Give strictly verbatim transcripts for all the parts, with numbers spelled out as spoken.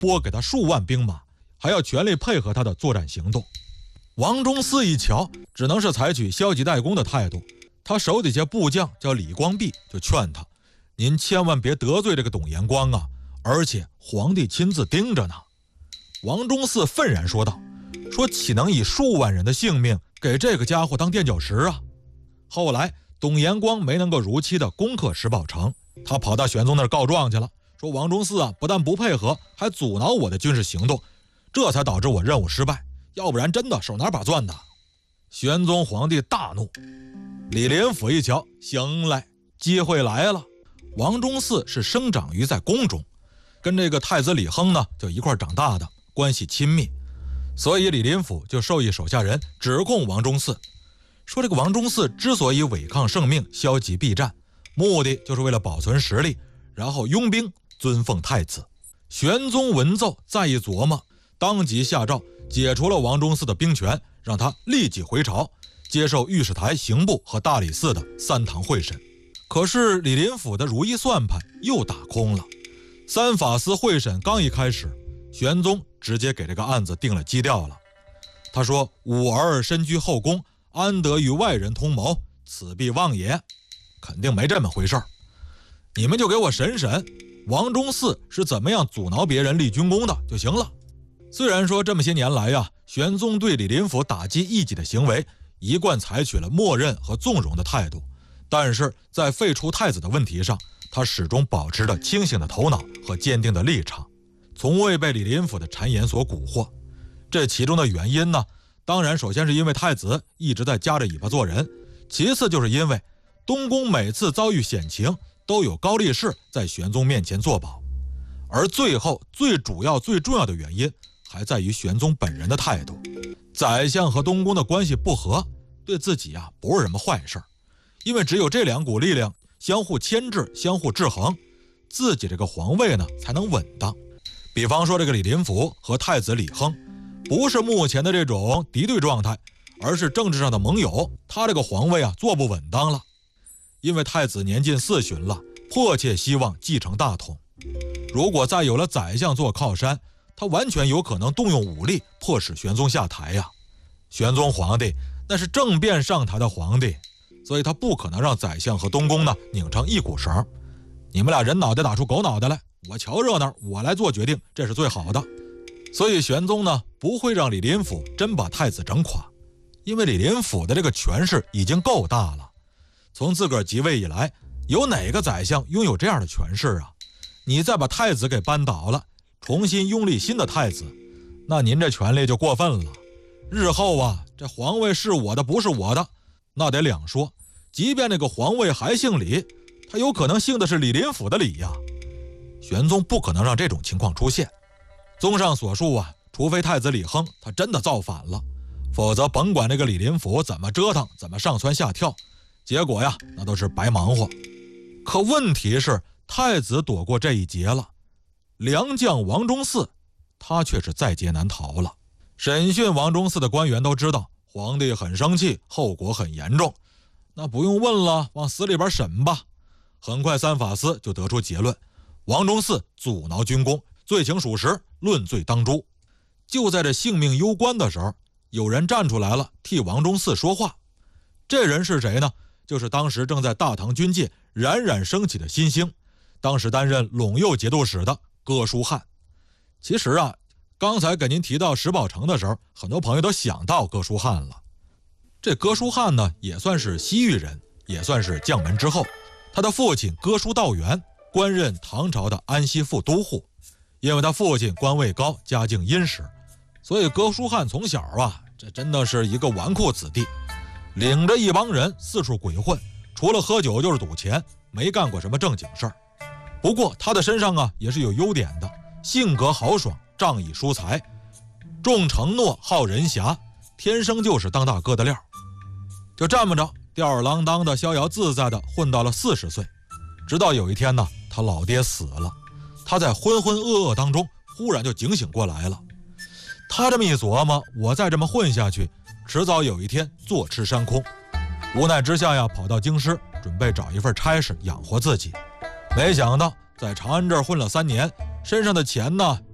拨给他数万兵马，还要全力配合他的作战行动。王忠嗣一瞧，只能是采取消极怠工的态度。他手底下部将叫李光弼，就劝他：您千万别得罪这个董延光啊，而且皇帝亲自盯着呢。王忠嗣愤然说道：说岂能以数万人的性命给这个家伙当垫脚石啊？后来董延光没能够如期的攻克石宝城，他跑到玄宗那儿告状去了，说王忠嗣啊不但不配合，还阻挠我的军事行动，这才导致我任务失败，要不然真的手拿把攥的。玄宗皇帝大怒，李林甫一瞧，行嘞，机会来了。王忠嗣是生长于在宫中，跟这个太子李亨呢就一块长大的，关系亲密，所以李林甫就授意手下人指控王忠嗣，说这个王忠嗣之所以违抗圣命，消极避战，目的就是为了保存实力，然后拥兵尊奉太子。玄宗闻奏，再一琢磨，当即下诏解除了王忠嗣的兵权，让他立即回朝，接受御史台刑部和大理寺的三堂会审。可是李林甫的如意算盘又打空了，三法司会审刚一开始，玄宗直接给这个案子定了基调了。他说：吾儿身居后宫，安得与外人通谋？此必妄也。肯定没这么回事儿。你们就给我审审王忠嗣是怎么样阻挠别人立军功的就行了。虽然说这么些年来呀，玄宗对李林甫打击异己的行为一贯采取了默认和纵容的态度，但是在废除太子的问题上，他始终保持着清醒的头脑和坚定的立场，从未被李林甫的谗言所蛊惑。这其中的原因呢，当然首先是因为太子一直在夹着尾巴做人，其次就是因为东宫每次遭遇险情都有高力士在玄宗面前作保，而最后最主要最重要的原因还在于玄宗本人的态度。宰相和东宫的关系不和，对自己啊不是什么坏事，因为只有这两股力量相互牵制，相互制衡，自己这个皇位呢才能稳当。比方说这个李林甫和太子李亨，不是目前的这种敌对状态，而是政治上的盟友，他这个皇位啊坐不稳当了。因为太子年近四旬了，迫切希望继承大统，如果再有了宰相做靠山，他完全有可能动用武力迫使玄宗下台呀。玄宗皇帝那是政变上台的皇帝，所以他不可能让宰相和东宫呢拧成一股绳。你们俩人脑袋打出狗脑袋来，我瞧热闹，我来做决定，这是最好的。所以玄宗呢不会让李林甫真把太子整垮，因为李林甫的这个权势已经够大了。从自个儿即位以来，有哪个宰相拥有这样的权势啊？你再把太子给扳倒了，重新拥立新的太子，那您这权力就过分了。日后啊，这皇位是我的不是我的，那得两说。即便那个皇位还姓李，他有可能姓的是李林甫的李呀。玄宗不可能让这种情况出现。综上所述啊，除非太子李亨他真的造反了，否则甭管这个李林甫怎么折腾，怎么上蹿下跳，结果呀那都是白忙活。可问题是太子躲过这一劫了，良将王忠嗣他却是在劫难逃了。审讯王忠嗣的官员都知道皇帝很生气，后果很严重，那不用问了，往死里边审吧。很快三法司就得出结论，王忠嗣阻挠军功，罪情属实，论罪当诛。就在这性命攸关的时候，有人站出来了，替王忠嗣说话。这人是谁呢？就是当时正在大唐军界冉冉升起的新星，当时担任陇右节度使的哥舒翰。其实啊，刚才给您提到石宝城的时候，很多朋友都想到哥舒翰了。这哥舒翰呢，也算是西域人，也算是将门之后。他的父亲哥舒道元官任唐朝的安西副都护，因为他父亲官位高，家境殷实，所以哥舒翰从小啊，这真的是一个纨绔子弟，领着一帮人四处鬼混，除了喝酒就是赌钱，没干过什么正经事儿。不过他的身上啊也是有优点的，性格豪爽，仗义疏财，重承诺，好人侠，天生就是当大哥的料。就这么着，吊儿郎当的，逍遥自在的混到了四十岁。直到有一天呢，他老爹死了，他在浑浑噩噩当中忽然就警醒过来了。他这么一琢磨，我再这么混下去，迟早有一天坐吃山空。无奈之下呀，跑到京师准备找一份差事养活自己。没想到在长安这儿混了三年，身上的钱呢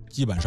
基本上